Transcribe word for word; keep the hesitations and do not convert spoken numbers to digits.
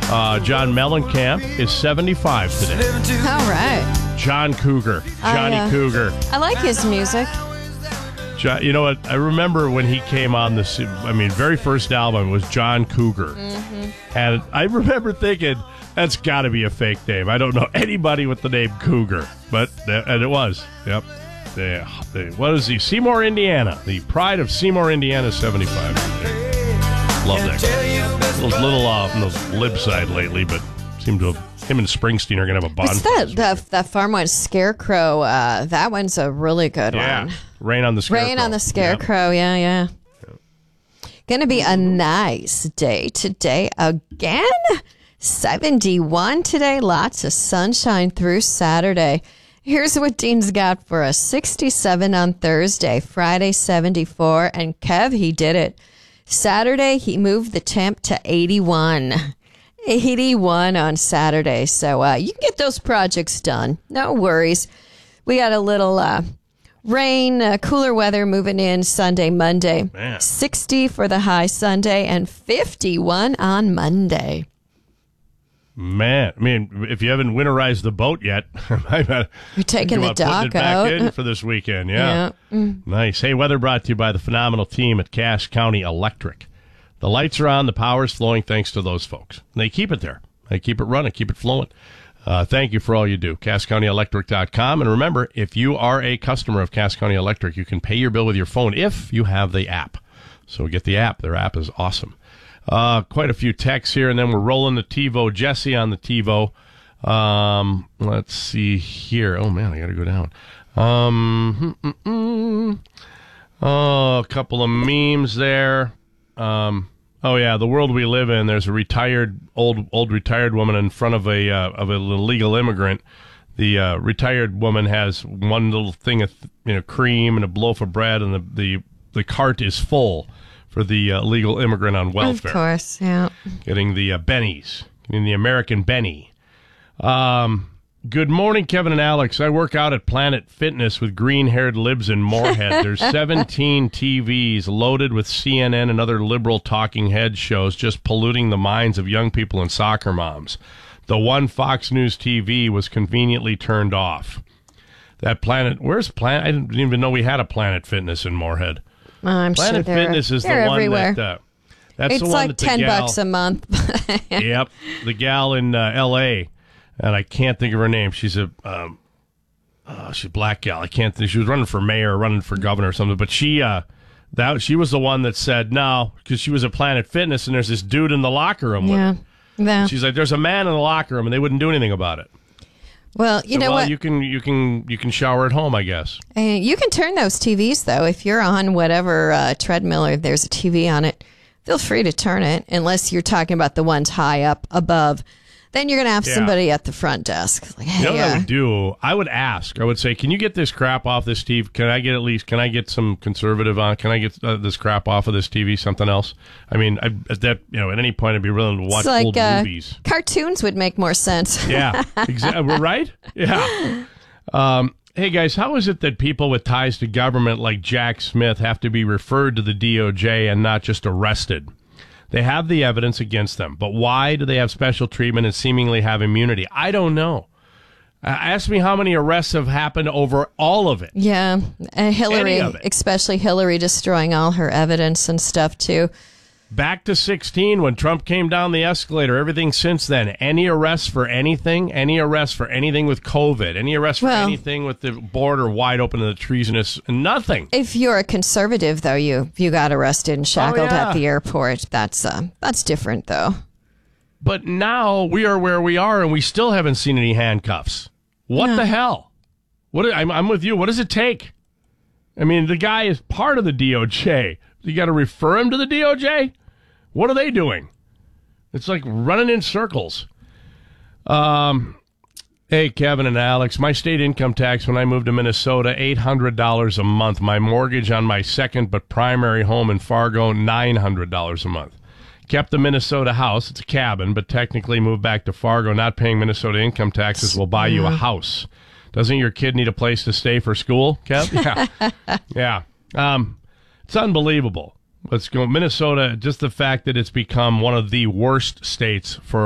Uh, John Mellencamp is seventy-five today. All right. John Cougar. Johnny I, uh, Cougar. I like his music. John, you know what? I remember when he came on this, I mean, very first album was John Cougar. Mm-hmm. And I remember thinking, that's got to be a fake name. I don't know anybody with the name Cougar. But, and it was. Yep. They, they, what is he? Seymour, Indiana. The pride of Seymour, Indiana, seventy-five. Love that guy. Little, little uh, on the lib side lately, but seem to have, him and Springsteen are going to have a bond. What's that? The, that farm one, Scarecrow. Uh, that one's a really good yeah. one. Rain on the Scarecrow. Rain on the Scarecrow. Yep. Yeah, yeah. Yep. Going to be a nice day today again. seventy-one today. Lots of sunshine through Saturday. Here's what Dean's got for us. sixty-seven on Thursday, Friday seventy-four, and Kev, he did it. Saturday, he moved the temp to eighty-one. eighty-one on Saturday, so uh, you can get those projects done. No worries. We got a little uh, rain, uh, cooler weather moving in Sunday, Monday. Man. sixty for the high Sunday and fifty-one on Monday. Man, I mean, if you haven't winterized the boat yet, you're taking the dock it back out in for this weekend. Yeah, yeah. Mm. Nice. Hey, weather brought to you by the phenomenal team at Cass County Electric. The lights are on, the power's flowing thanks to those folks. They keep it there. They keep it running, keep it flowing. Uh, thank you for all you do. Cass County Electric dot com. And remember, if you are a customer of Cass County Electric, you can pay your bill with your phone if you have the app. So get the app. Their app is awesome. Uh, quite a few texts here, and then we're rolling the TiVo. Jesse on the TiVo. Um, let's see here. Oh, man, I got to go down. Um, mm, mm, mm. Oh, a couple of memes there. Um, oh, yeah, the world we live in, there's a retired, old old retired woman in front of a uh, of a illegal immigrant. The uh, retired woman has one little thing of you know cream and a loaf of bread, and the, the, the cart is full for the uh, legal immigrant on welfare. Of course, yeah. Getting the uh, bennies, getting the American Benny. Um, good morning, Kevin and Alex. I work out at Planet Fitness with green-haired libs in Moorhead. There's seventeen T Vs loaded with C N N and other liberal talking head shows just polluting the minds of young people and soccer moms. The one Fox News T V was conveniently turned off. That Planet, where's Planet? I didn't even know we had a Planet Fitness in Moorhead. Oh, I'm Planet sure Fitness is the one everywhere. that uh, that's it's the one like that the ten gal, bucks a month. Yep, the gal in uh, L A, and I can't think of her name. She's a um, uh, she's a black gal. I can't think. She was running for mayor, running for governor or something. But she uh, that she was the one that said no because she was at Planet Fitness and there's this dude in the locker room with yeah. her. Yeah. She's like, there's a man in the locker room and they wouldn't do anything about it. Well, you so, know well, what? You can you can you can shower at home, I guess. Uh, you can turn those T Vs though. If you're on whatever uh, treadmill or there's a T V on it, feel free to turn it. Unless you're talking about the ones high up above, then you're gonna have Yeah. somebody at the front desk. Like, hey, You know what I uh, would do? I would ask. I would say, "Can you get this crap off this T V? Can I get at least? Can I get some conservative on? Can I get uh, this crap off of this T V? Something else? I mean, I, at that you know, at any point, I'd be willing to watch it's like old uh, movies. cartoons would make more sense. Yeah, exactly. Right? Yeah. Um, hey guys, how is it that people with ties to government like Jack Smith have to be referred to the D O J and not just arrested? They have the evidence against them, but why do they have special treatment and seemingly have immunity? I don't know. Uh, ask me how many arrests have happened over all of it. Yeah, and Hillary, Any of it. especially Hillary destroying all her evidence and stuff too. Back to sixteen when Trump came down the escalator, everything since then. Any arrests for anything? Any arrests for anything with COVID? Any arrests for Well, anything with the border wide open and the treasonous? Nothing. If you're a conservative, though, you you got arrested and shackled Oh, yeah. at the airport. That's uh, that's different, though. But now we are where we are, and we still haven't seen any handcuffs. What Yeah. the hell? What? I'm, I'm with you. What does it take? I mean, the guy is part of the D O J. You got to refer him to the D O J? What are they doing? It's like running in circles. Um, hey, Kevin and Alex, my state income tax when I moved to Minnesota, eight hundred dollars a month. My mortgage on my second but primary home in Fargo, nine hundred dollars a month. Kept the Minnesota house. It's a cabin, but technically moved back to Fargo. Not paying Minnesota income taxes will buy you a house. Doesn't your kid need a place to stay for school, Kev? Yeah. yeah. Um, it's unbelievable. Let's go. Minnesota, just the fact that it's become one of the worst states for